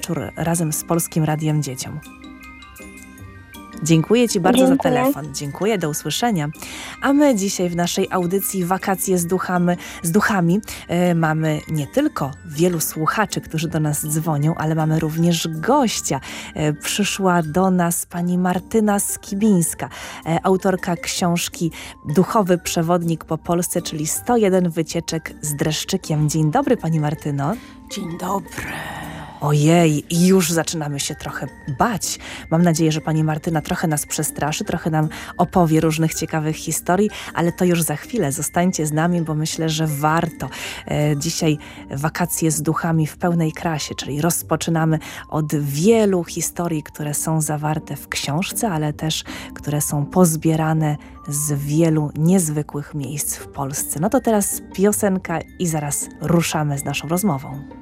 wieczór razem z Polskim Radiem Dzieciom. Dziękuję Ci bardzo za telefon. Dziękuję, do usłyszenia. A my dzisiaj w naszej audycji Wakacje z duchami mamy nie tylko wielu słuchaczy, którzy do nas dzwonią, ale mamy również gościa. Przyszła do nas pani Martyna Skibińska, autorka książki Duchowy Przewodnik po Polsce, czyli 101 wycieczek z dreszczykiem. Dzień dobry, pani Martyno. Dzień dobry. Ojej, już zaczynamy się trochę bać. Mam nadzieję, że pani Martyna trochę nas przestraszy, trochę nam opowie różnych ciekawych historii, ale to już za chwilę. Zostańcie z nami, bo myślę, że warto. Dzisiaj wakacje z duchami w pełnej krasie, czyli rozpoczynamy od wielu historii, które są zawarte w książce, ale też które są pozbierane z wielu niezwykłych miejsc w Polsce. No to teraz piosenka i zaraz ruszamy z naszą rozmową.